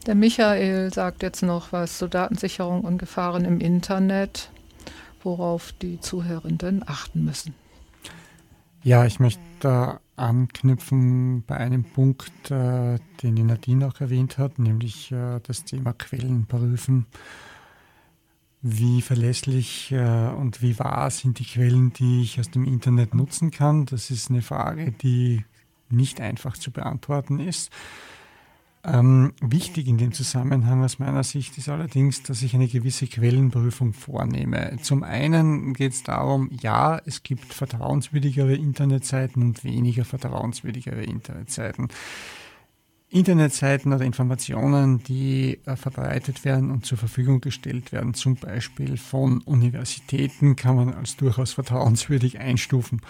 Der Michael sagt jetzt noch was zur Datensicherung und Gefahren im Internet, worauf die Zuhörenden achten müssen. Ja, ich möchte da anknüpfen bei einem Punkt, den die Nadine auch erwähnt hat, nämlich das Thema Quellen prüfen. Wie verlässlich und wie wahr sind die Quellen, die ich aus dem Internet nutzen kann? Das ist eine Frage, die nicht einfach zu beantworten ist. Wichtig in dem Zusammenhang aus meiner Sicht ist allerdings, dass ich eine gewisse Quellenprüfung vornehme. Zum einen geht es darum, ja, es gibt vertrauenswürdigere Internetseiten und weniger vertrauenswürdigere Internetseiten. Internetseiten oder Informationen, die verbreitet werden und zur Verfügung gestellt werden, zum Beispiel von Universitäten, kann man als durchaus vertrauenswürdig einstufen.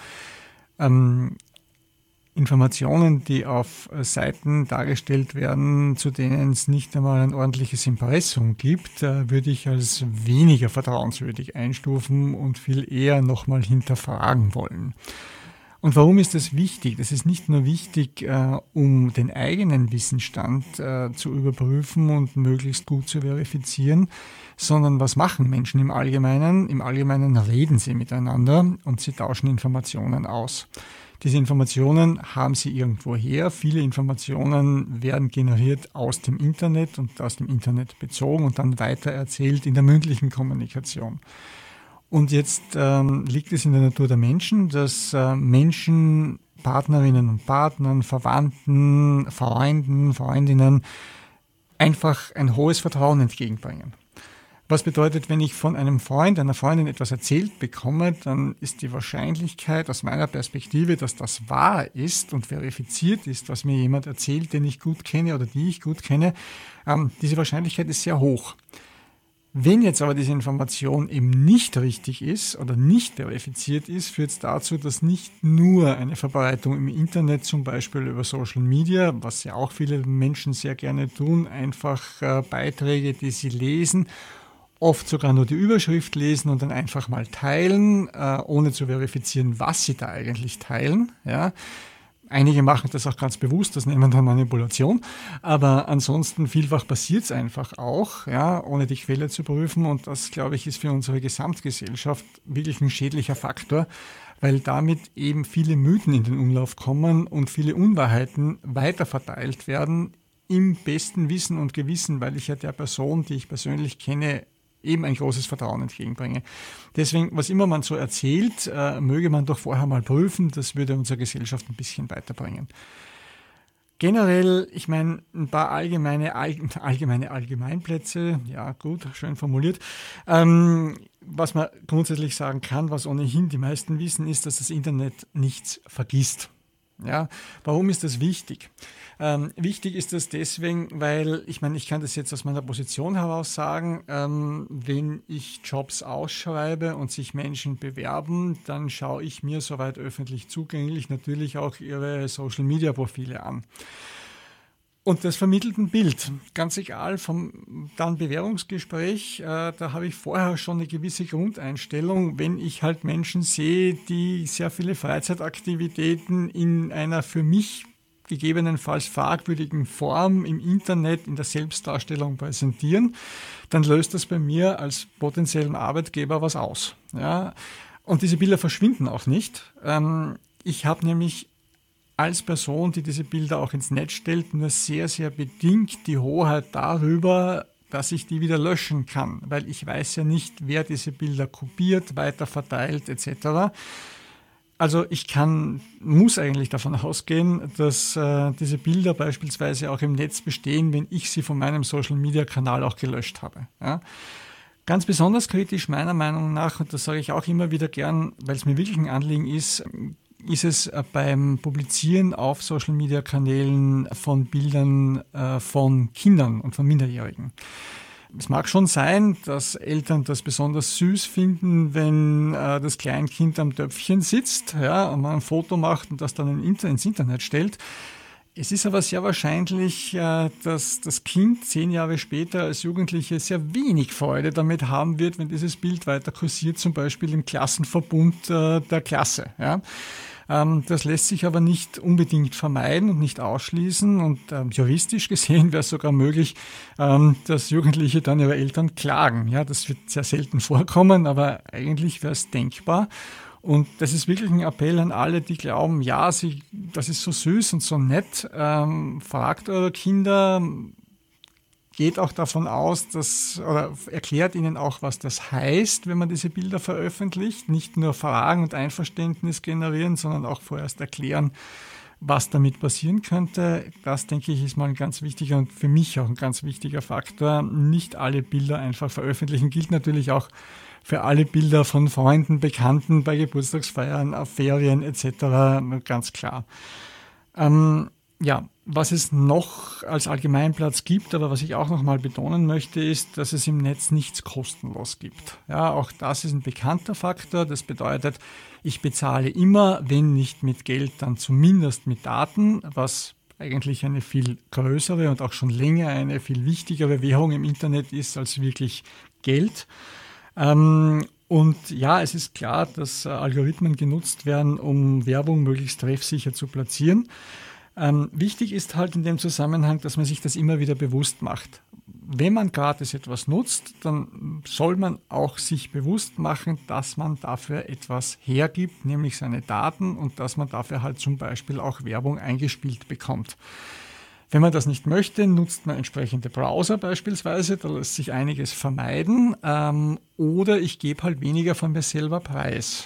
Informationen, die auf Seiten dargestellt werden, zu denen es nicht einmal ein ordentliches Impressum gibt, würde ich als weniger vertrauenswürdig einstufen und viel eher nochmal hinterfragen wollen. Und warum ist das wichtig? Das ist nicht nur wichtig, um den eigenen Wissensstand zu überprüfen und möglichst gut zu verifizieren, sondern was machen Menschen im Allgemeinen? Im Allgemeinen reden sie miteinander und sie tauschen Informationen aus. Diese Informationen haben sie irgendwo her. Viele Informationen werden generiert aus dem Internet und aus dem Internet bezogen und dann weitererzählt in der mündlichen Kommunikation. Und jetzt liegt es in der Natur der Menschen, dass Menschen, Partnerinnen und Partnern, Verwandten, Freunden, Freundinnen einfach ein hohes Vertrauen entgegenbringen. Was bedeutet, wenn ich von einem Freund, einer Freundin etwas erzählt bekomme, dann ist die Wahrscheinlichkeit aus meiner Perspektive, dass das wahr ist und verifiziert ist, was mir jemand erzählt, den ich gut kenne oder die ich gut kenne, diese Wahrscheinlichkeit ist sehr hoch. Wenn jetzt aber diese Information eben nicht richtig ist oder nicht verifiziert ist, führt es dazu, dass nicht nur eine Verbreitung im Internet, zum Beispiel über Social Media, was ja auch viele Menschen sehr gerne tun, einfach Beiträge, die sie lesen, oft sogar nur die Überschrift lesen und dann einfach mal teilen, ohne zu verifizieren, was sie da eigentlich teilen. Ja. Einige machen das auch ganz bewusst, das nennt man dann Manipulation, aber ansonsten vielfach passiert es einfach auch, ja, ohne die Quelle zu prüfen, und das, glaube ich, ist für unsere Gesamtgesellschaft wirklich ein schädlicher Faktor, weil damit eben viele Mythen in den Umlauf kommen und viele Unwahrheiten weiterverteilt werden, im besten Wissen und Gewissen, weil ich ja der Person, die ich persönlich kenne, eben ein großes Vertrauen entgegenbringe. Deswegen, was immer man so erzählt, möge man doch vorher mal prüfen, das würde unsere Gesellschaft ein bisschen weiterbringen. Generell, ich meine, ein paar allgemeine Allgemeinplätze, ja gut, schön formuliert. Was man grundsätzlich sagen kann, was ohnehin die meisten wissen, ist, dass das Internet nichts vergisst. Ja, warum ist das wichtig? Wichtig ist das deswegen, weil, ich meine, ich kann das jetzt aus meiner Position heraus sagen, wenn ich Jobs ausschreibe und sich Menschen bewerben, dann schaue ich mir soweit öffentlich zugänglich natürlich auch ihre Social-Media-Profile an. Und das vermittelt ein Bild, ganz egal vom dann Bewerbungsgespräch, da habe ich vorher schon eine gewisse Grundeinstellung, wenn ich halt Menschen sehe, die sehr viele Freizeitaktivitäten in einer für mich gegebenenfalls fragwürdigen Form im Internet in der Selbstdarstellung präsentieren, dann löst das bei mir als potenziellen Arbeitgeber was aus. Ja? Und diese Bilder verschwinden auch nicht. Ich habe nämlich als Person, die diese Bilder auch ins Netz stellt, nur sehr, sehr bedingt die Hoheit darüber, dass ich die wieder löschen kann, weil ich weiß ja nicht, wer diese Bilder kopiert, weiterverteilt etc. Also ich muss eigentlich davon ausgehen, dass diese Bilder beispielsweise auch im Netz bestehen, wenn ich sie von meinem Social-Media-Kanal auch gelöscht habe. Ja. Ganz besonders kritisch meiner Meinung nach, und das sage ich auch immer wieder gern, weil es mir wirklich ein Anliegen ist es beim Publizieren auf Social-Media-Kanälen von Bildern von Kindern und von Minderjährigen. Es mag schon sein, dass Eltern das besonders süß finden, wenn das Kleinkind am Töpfchen sitzt, ja, und man ein Foto macht und das dann ins Internet stellt. Es ist aber sehr wahrscheinlich, dass das Kind 10 Jahre später als Jugendliche sehr wenig Freude damit haben wird, wenn dieses Bild weiter kursiert, zum Beispiel im Klassenverbund der Klasse. Ja. Das lässt sich aber nicht unbedingt vermeiden und nicht ausschließen. Und juristisch gesehen wäre es sogar möglich, dass Jugendliche dann ihre Eltern klagen. Ja, das wird sehr selten vorkommen, aber eigentlich wäre es denkbar. Und das ist wirklich ein Appell an alle, die glauben, ja, das ist so süß und so nett. Fragt eure Kinder, geht auch davon aus, oder erklärt ihnen auch, was das heißt, wenn man diese Bilder veröffentlicht. Nicht nur Fragen und Einverständnis generieren, sondern auch vorerst erklären, was damit passieren könnte. Das, denke ich, ist mal ein ganz wichtiger und für mich auch ein ganz wichtiger Faktor. Nicht alle Bilder einfach veröffentlichen. Gilt natürlich auch für alle Bilder von Freunden, Bekannten, bei Geburtstagsfeiern, auf Ferien etc. Ganz klar. Was es noch als Allgemeinplatz gibt, aber was ich auch nochmal betonen möchte, ist, dass es im Netz nichts kostenlos gibt. Ja, auch das ist ein bekannter Faktor. Das bedeutet, ich bezahle immer, wenn nicht mit Geld, dann zumindest mit Daten, was eigentlich eine viel größere und auch schon länger eine viel wichtigere Währung im Internet ist als wirklich Geld. Und ja, es ist klar, dass Algorithmen genutzt werden, um Werbung möglichst treffsicher zu platzieren. Wichtig ist halt in dem Zusammenhang, dass man sich das immer wieder bewusst macht. Wenn man gratis etwas nutzt, dann soll man auch sich bewusst machen, dass man dafür etwas hergibt, nämlich seine Daten, und dass man dafür halt zum Beispiel auch Werbung eingespielt bekommt. Wenn man das nicht möchte, nutzt man entsprechende Browser beispielsweise, da lässt sich einiges vermeiden, oder ich gebe halt weniger von mir selber preis.